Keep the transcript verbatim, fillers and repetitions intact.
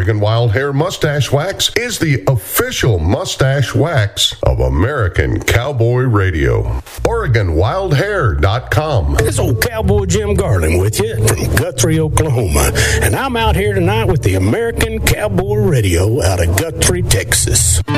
Oregon Wild Hair Mustache Wax is the official mustache wax of American Cowboy Radio. Oregon Wild Hair dot com. This old Cowboy Jim Garland with you from Guthrie, Oklahoma. And I'm out here tonight with the American Cowboy Radio out of Guthrie, Texas.